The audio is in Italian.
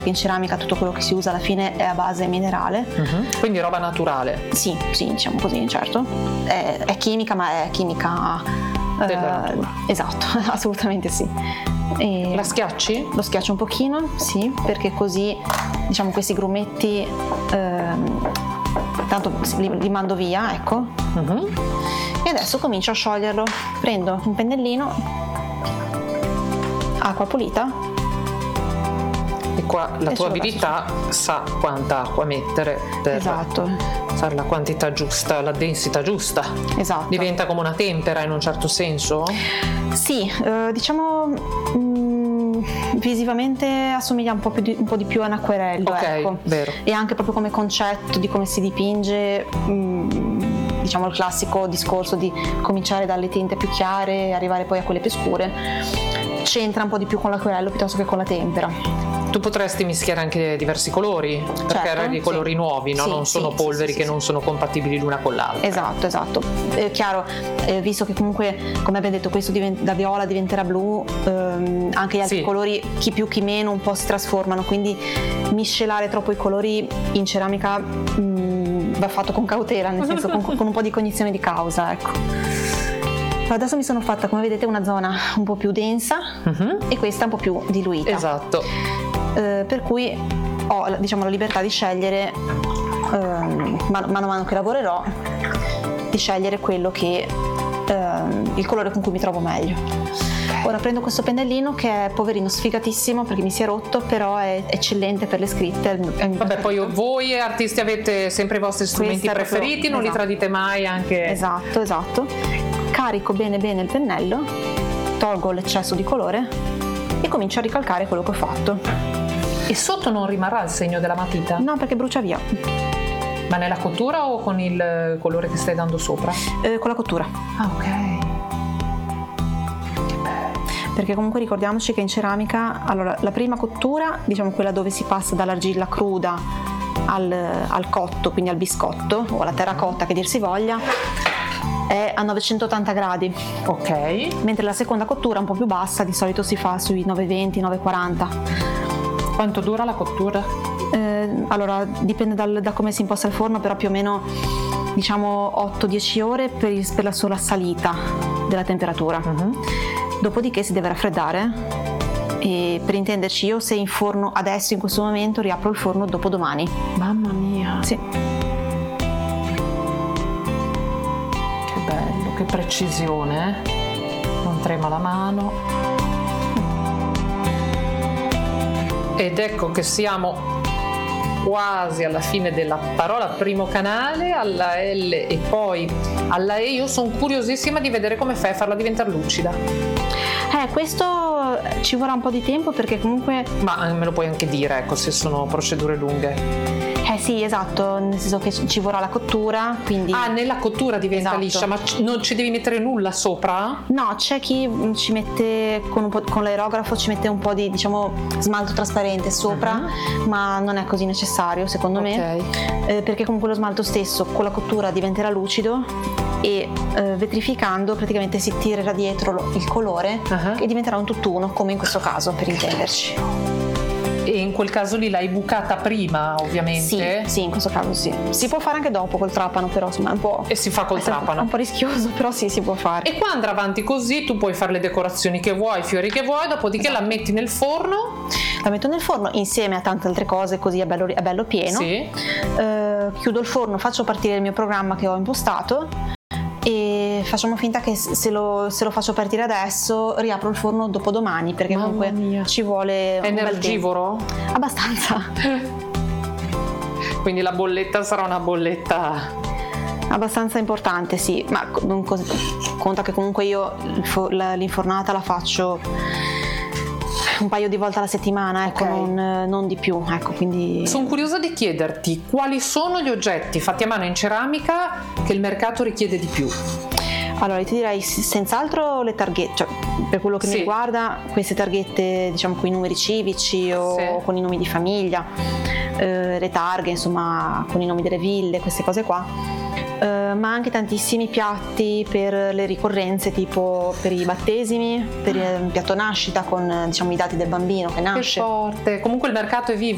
in ceramica tutto quello che si usa alla fine è a base minerale. Quindi roba naturale. Sì, diciamo così, certo. È chimica, ma è chimica della natura. Esatto, assolutamente sì. E la schiacci? Lo schiaccio un pochino, sì, perché così diciamo questi grumetti tanto li mando via, ecco. E adesso comincio a scioglierlo. Prendo un pennellino, acqua pulita. E qua la tua abilità sa quanta acqua mettere per fare la quantità giusta, la densità giusta. Esatto. Diventa come una tempera in un certo senso? Sì, diciamo visivamente assomiglia un po' di più a un acquerello, ecco. Vero. E anche proprio come concetto di come si dipinge, diciamo il classico discorso di cominciare dalle tinte più chiare e arrivare poi a quelle più scure, c'entra un po' di più con l'acquerello piuttosto che con la tempera. Tu potresti mischiare anche diversi colori, perché erano dei colori nuovi, no? Non sono polveri che non sono compatibili l'una con l'altra. Esatto. Chiaro, visto che comunque, come abbiamo detto, questo da viola diventerà blu, anche gli altri colori, chi più chi meno, un po' si trasformano, quindi miscelare troppo i colori in ceramica va fatto con cautela, nel senso con un po' di cognizione di causa, ecco. Adesso mi sono fatta, come vedete, una zona un po' più densa e questa un po' più diluita. Esatto. Per cui ho, diciamo, la libertà di scegliere, mano a mano che lavorerò, di scegliere quello che il colore con cui mi trovo meglio. Ora prendo questo pennellino che è poverino sfigatissimo perché mi si è rotto, però è eccellente per le scritte. Vabbè, poi voi artisti avete sempre i vostri strumenti preferiti, non li tradite mai anche. Esatto. Carico bene il pennello, tolgo l'eccesso di colore e comincio a ricalcare quello che ho fatto. E sotto non rimarrà il segno della matita? No, perché brucia via. Ma nella cottura o con il colore che stai dando sopra? Con la cottura. Ah, ok. Che bello. Perché comunque ricordiamoci che in ceramica, allora, la prima cottura, diciamo quella dove si passa dall'argilla cruda al cotto, quindi al biscotto o alla terracotta che dir si voglia, è a 980 gradi. Ok. Mentre la seconda cottura, un po' più bassa, di solito si fa sui 920, 940. Quanto dura la cottura? Allora dipende da come si imposta il forno, però più o meno diciamo 8-10 ore per la sola salita della temperatura. Dopodiché si deve raffreddare e, per intenderci, io se in forno adesso in questo momento riapro il forno dopodomani. Mamma mia. Sì. Che bello, che precisione, non trema la mano. Ed ecco che siamo quasi alla fine della parola primo canale, alla L e poi alla E. Io sono curiosissima di vedere come fai a farla diventare lucida. Questo ci vorrà un po' di tempo perché comunque... Ma me lo puoi anche dire, ecco, se sono procedure lunghe. Sì, esatto, nel senso che ci vorrà la cottura, quindi... nella cottura diventa liscia, ma non ci devi mettere nulla sopra? No, c'è chi ci mette con l'aerografo ci mette un po' di, diciamo, smalto trasparente sopra, ma non è così necessario secondo me, perché comunque lo smalto stesso con la cottura diventerà lucido e vetrificando praticamente si tirerà dietro il colore e diventerà un tutt'uno, come in questo caso, per intenderci. E in quel caso lì l'hai bucata prima, ovviamente? Sì, in questo caso sì. Si può fare anche dopo col trapano, però insomma è un po'... E si fa col trapano? È un po' rischioso, però sì, si può fare. E qua andrà avanti così, tu puoi fare le decorazioni che vuoi, i fiori che vuoi, dopodiché la metti nel forno? La metto nel forno insieme a tante altre cose, così è bello pieno. Sì. Chiudo il forno, faccio partire il mio programma che ho impostato e facciamo finta che se lo faccio partire adesso riapro il forno dopodomani, perché comunque ci vuole un energivoro? bel tempo. Abbastanza. Quindi la bolletta sarà una bolletta abbastanza importante, sì, ma conta che comunque io l'infornata la faccio un paio di volte alla settimana, ecco, non di più, ecco, quindi... Sono curiosa di chiederti quali sono gli oggetti fatti a mano in ceramica che il mercato richiede di più. Allora, ti direi senz'altro le targhette, cioè per quello che mi riguarda, queste targhette, diciamo, con i numeri civici o con i nomi di famiglia, le targhe, insomma, con i nomi delle ville, queste cose qua. Ma anche tantissimi piatti per le ricorrenze, tipo per i battesimi, per il piatto nascita con, diciamo, i dati del bambino che nasce. Che forte, comunque il mercato è vivo.